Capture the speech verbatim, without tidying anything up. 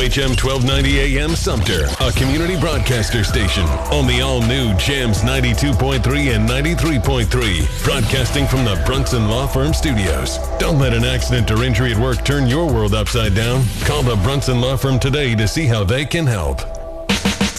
H M twelve ninety A M Sumter, a community broadcaster station on the all-new Jams ninety-two point three and ninety-three point three, broadcasting from the Brunson Law Firm Studios. Don't let an accident or injury at work turn your world upside down. Call the Brunson Law Firm today to see how they can help.